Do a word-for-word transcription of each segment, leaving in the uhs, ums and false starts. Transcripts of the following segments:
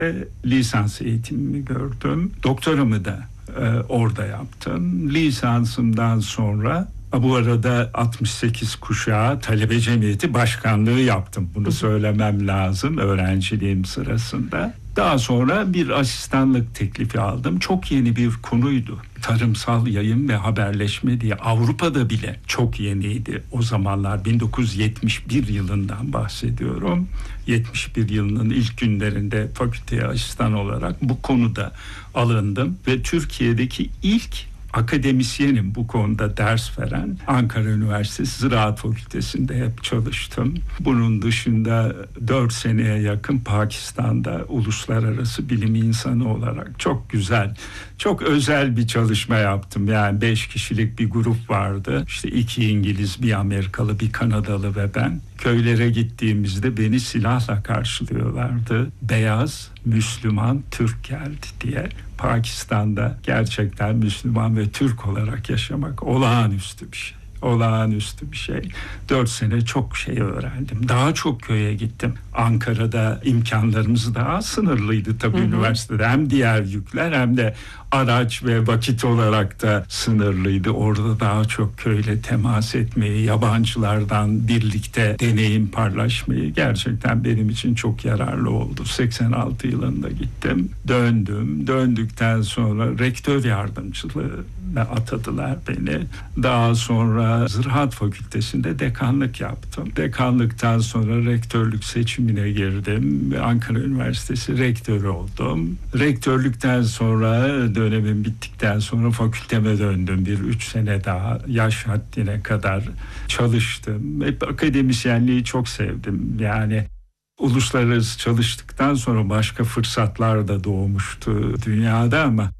lisans eğitimimi gördüm. Doktoramı da e, orada yaptım. Lisansımdan sonra bu arada altmış sekiz kuşağı talebe cemiyeti başkanlığı yaptım. Bunu söylemem lazım öğrenciliğim sırasında. Daha sonra bir asistanlık teklifi aldım. Çok yeni bir konuydu. Tarımsal yayın ve haberleşme diye Avrupa'da bile çok yeniydi. O zamanlar bin dokuz yüz yetmiş bir yılından bahsediyorum. yetmiş bir yılının ilk günlerinde fakülteye asistan olarak bu konuda alındım. Ve Türkiye'deki ilk akademisyenim bu konuda ders veren. Ankara Üniversitesi Ziraat Fakültesi'nde hep çalıştım. Bunun dışında dört seneye yakın Pakistan'da uluslararası bilim insanı olarak çok güzel, çok özel bir çalışma yaptım. Yani beş kişilik bir grup vardı. İşte iki İngiliz, bir Amerikalı, bir Kanadalı ve ben. Köylere gittiğimizde beni silahla karşılıyorlardı. Beyaz, Müslüman, Türk geldi diye. Pakistan'da gerçekten Müslüman ve Türk olarak yaşamak olağanüstü bir şey. Olağanüstü bir şey. Dört sene çok şey öğrendim. Daha çok köye gittim. Ankara'da imkanlarımız daha sınırlıydı tabii hı hı. Üniversitede. Hem diğer yükler hem de araç ve vakit olarak da sınırlıydı. Orada daha çok köyle temas etmeyi, yabancılardan birlikte deneyim paylaşmayı gerçekten benim için çok yararlı oldu. seksen altı yılında gittim. Döndüm. Döndükten sonra rektör yardımcılığına atadılar beni. Daha sonra Ziraat Fakültesi'nde dekanlık yaptım. Dekanlıktan sonra rektörlük seçimine girdim. Ankara Üniversitesi rektörü oldum. Rektörlükten sonra dönemim bittikten sonra fakülteme döndüm. Bir üç sene daha yaş haddine kadar çalıştım. Hep akademisyenliği çok sevdim. Yani uluslararası çalıştıktan sonra başka fırsatlar da doğmuştu dünyada ama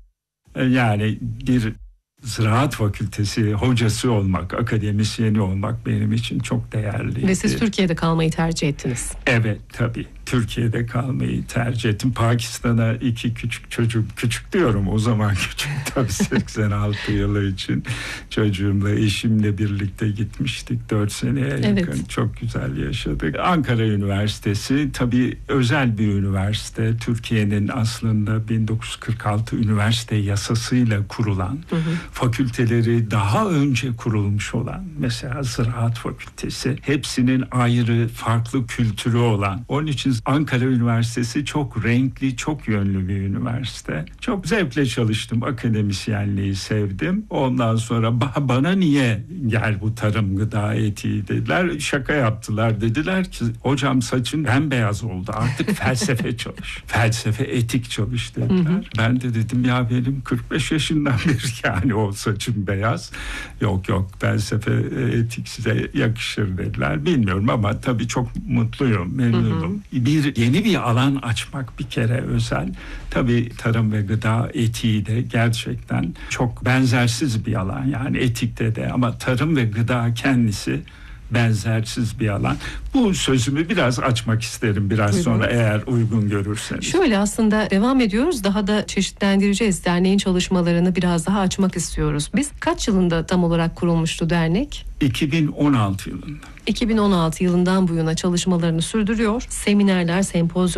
yani bir Ziraat Fakültesi hocası olmak, akademisyeni olmak benim için çok değerliydi. Ve siz Türkiye'de kalmayı tercih ettiniz. Evet, tabii. Türkiye'de kalmayı tercih ettim. Pakistan'a iki küçük çocuk, küçük diyorum o zaman küçük tabii seksen altı yılı için çocuğumla, eşimle birlikte gitmiştik. dört seneye yakın. Evet. Çok güzel yaşadık. Ankara Üniversitesi tabii özel bir üniversite. Türkiye'nin aslında bin dokuz yüz kırk altı üniversite yasasıyla kurulan, hı hı. fakülteleri daha önce kurulmuş olan, mesela Ziraat Fakültesi, hepsinin ayrı, farklı kültürü olan. Onun için Ankara Üniversitesi çok renkli, çok yönlü bir üniversite. Çok zevkle çalıştım, akademisyenliği sevdim. Ondan sonra bana niye gel bu tarım gıda etiği dediler. Şaka yaptılar, dediler ki hocam saçın bembeyaz oldu, artık felsefe çalış. Felsefe, etik çalış dediler. Hı hı. Ben de dedim ya benim kırk beş yaşından beri yani o saçım beyaz. Yok yok felsefe, etik size yakışır dediler. Bilmiyorum ama tabii çok mutluyum, memnunum. Hı hı. Bir yeni bir alan açmak bir kere özel. Tabii tarım ve gıda etiği de gerçekten çok benzersiz bir alan. Yani etikte de ama tarım ve gıda kendisi benzersiz bir alan. Bu sözümü biraz açmak isterim biraz Buyurun. Sonra eğer uygun görürseniz. Şöyle aslında devam ediyoruz. Daha da çeşitlendireceğiz. Derneğin çalışmalarını biraz daha açmak istiyoruz. Biz kaç yılında tam olarak kurulmuştu dernek? iki bin on altı yılında. iki bin on altı yılından bu yana çalışmalarını sürdürüyor. Seminerler, sempozyum